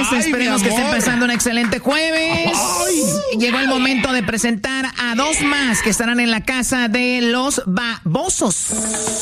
Esperemos que estén pasando un excelente jueves. Llegó el momento de presentar a dos más que estarán en la casa de los babosos.